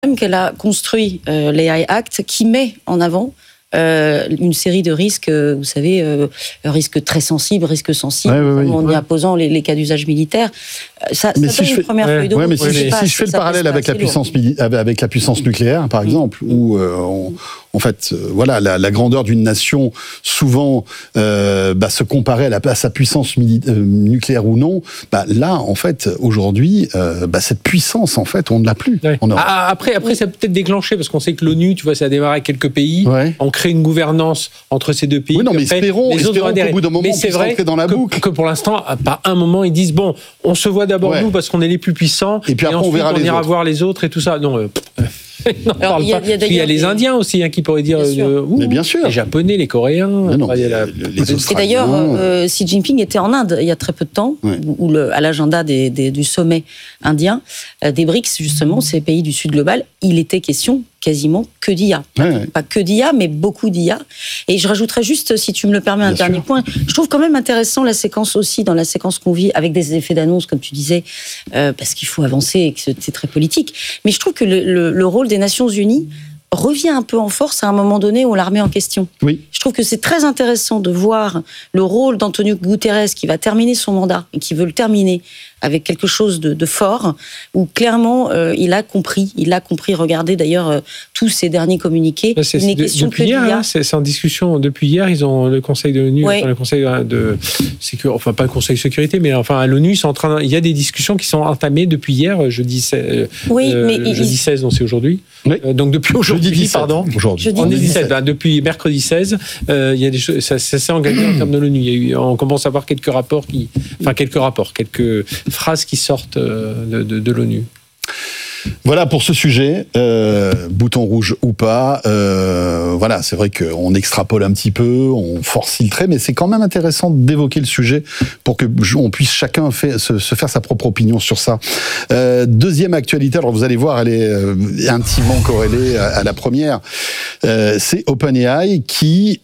qu'elle a construit l'AI Act qui met en avant une série de risques, vous savez, risques très sensibles, risques sensibles, en y apposant les cas d'usage militaire. Ça donne une première feuille de route. Mais si je fais le parallèle avec la puissance nucléaire, par exemple, où en fait, voilà, la grandeur d'une nation souvent se comparait à sa puissance nucléaire ou non. Là, en fait, aujourd'hui, cette puissance, en fait, on ne l'a plus. Ouais. Après, ça peut peut-être déclenché parce qu'on sait que l'ONU, tu vois, ça a démarré avec quelques pays. Ouais. On crée une gouvernance entre ces deux pays. Oui, non, mais espérons qu'au bout d'un moment, on puisse rentrer dans la boucle. Que pour l'instant, pas un moment, ils disent bon, on se voit d'abord nous parce qu'on est les plus puissants. Et puis après, ensuite, on ira voir les autres et tout ça. Non. Alors, il y a les Indiens aussi qui pourraient dire mais bien sûr. Les Japonais, les Coréens, les Australiens. Et d'ailleurs, Xi Jinping était en Inde il y a très peu de temps, où à l'agenda du sommet indien, des BRICS, justement, ces pays du Sud global, il était question quasiment que d'IA. Pas que d'IA, mais beaucoup d'IA. Et je rajouterais juste, si tu me le permets, un dernier point. Je trouve quand même intéressant la séquence aussi, dans la séquence qu'on vit, avec des effets d'annonce, comme tu disais, parce qu'il faut avancer et que c'est très politique. Mais je trouve que le rôle des Nations Unies revient un peu en force à un moment donné où on la remet en question. Oui. Je trouve que c'est très intéressant de voir le rôle d'Antonio Guterres qui va terminer son mandat et qui veut le terminer avec quelque chose de fort, où clairement il a compris. Regardez d'ailleurs tous ces derniers communiqués. Il n'est question que d'IA. C'est en discussion depuis hier. Ils ont le Conseil de l'ONU, le Conseil de sécurité, enfin pas le Conseil de sécurité, mais enfin à l'ONU, il y a des discussions qui sont entamées depuis hier, jeudi 16. Jeudi 16, donc c'est aujourd'hui. Oui. Donc depuis aujourd'hui, pardon. Aujourd'hui. On est 17. Depuis mercredi 16, il y a des choses. Ça s'est engagé en termes de l'ONU. On commence à voir quelques phrases qui sortent de l'ONU. Voilà pour ce sujet, bouton rouge ou pas. Voilà, c'est vrai qu'on extrapole un petit peu, on force le trait, mais c'est quand même intéressant d'évoquer le sujet pour que on puisse chacun se faire sa propre opinion sur ça. Deuxième actualité, alors vous allez voir, elle est intimement corrélée à la première. C'est OpenAI qui,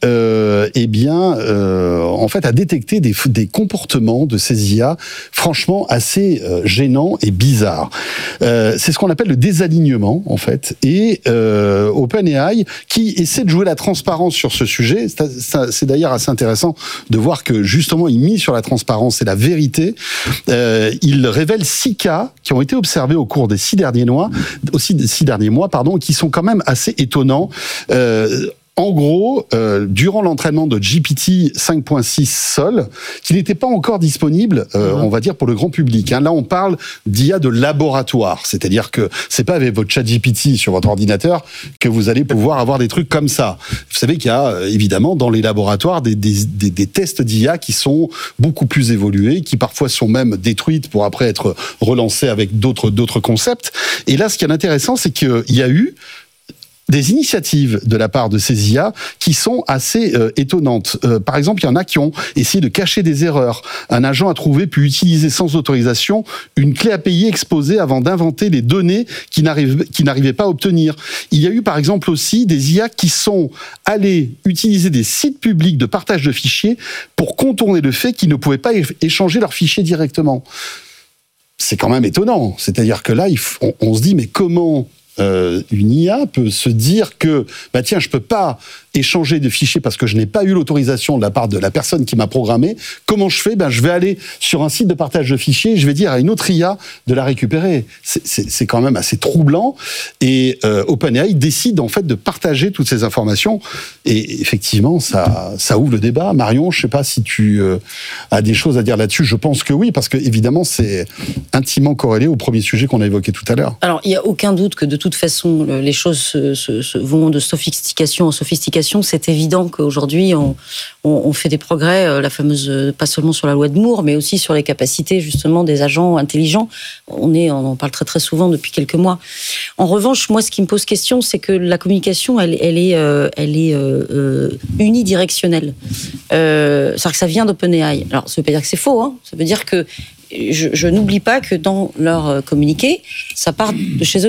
en fait, a détecté des comportements de ces IA franchement assez gênants et bizarres. C'est ce qu'on appelle le désalignement, en fait, et OpenAI qui essaie de jouer la transparence sur ce sujet. C'est d'ailleurs assez intéressant de voir que justement il mise sur la transparence et la vérité. Il révèle 6 cas qui ont été observés au cours des 6 derniers mois, qui sont quand même assez étonnants. En gros, durant l'entraînement de GPT 5.6 Sol, qui n'était pas encore disponible, on va dire, pour le grand public. Là, on parle d'IA de laboratoire. C'est-à-dire que c'est pas avec votre chat GPT sur votre ordinateur que vous allez pouvoir avoir des trucs comme ça. Vous savez qu'il y a, évidemment, dans les laboratoires, des tests d'IA qui sont beaucoup plus évolués, qui parfois sont même détruites pour après être relancées avec d'autres concepts. Et là, ce qui est intéressant, c'est qu'il y a eu des initiatives de la part de ces IA qui sont assez étonnantes. Par exemple, il y en a qui ont essayé de cacher des erreurs. Un agent a pu utiliser sans autorisation une clé API exposée avant d'inventer les données qu'il n'arrivait pas à obtenir. Il y a eu par exemple aussi des IA qui sont allés utiliser des sites publics de partage de fichiers pour contourner le fait qu'ils ne pouvaient pas échanger leurs fichiers directement. C'est quand même étonnant. C'est-à-dire que là, on se dit, mais comment une IA peut se dire que tiens, je peux pas échanger de fichiers parce que je n'ai pas eu l'autorisation de la part de la personne qui m'a programmé. Comment je fais ? Je vais aller sur un site de partage de fichiers et je vais dire à une autre IA de la récupérer. C'est quand même assez troublant. Et OpenAI décide en fait de partager toutes ces informations. Et effectivement, ça ouvre le débat. Marion, je sais pas si tu as des choses à dire là-dessus. Je pense que oui, parce que évidemment, c'est intimement corrélé au premier sujet qu'on a évoqué tout à l'heure. Alors, il n'y a aucun doute que de toute façon, les choses vont de sophistication en sophistication. C'est évident qu'aujourd'hui, on fait des progrès, la fameuse, pas seulement sur la loi de Moore, mais aussi sur les capacités justement des agents intelligents. On en parle très très souvent depuis quelques mois. En revanche, moi, ce qui me pose question, c'est que la communication, elle est unidirectionnelle. C'est-à-dire que ça vient d'OpenAI. Alors, ça ne veut pas dire que c'est faux, ça veut dire que je n'oublie pas que dans leur communiqué, ça part de chez eux.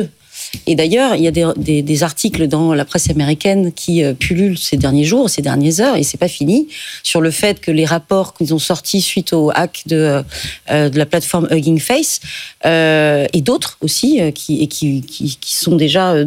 Et d'ailleurs, il y a des articles dans la presse américaine qui pullulent ces derniers jours, ces dernières heures, et c'est pas fini, sur le fait que les rapports qu'ils ont sortis suite au hack de la plateforme Hugging Face et d'autres aussi qui sont déjà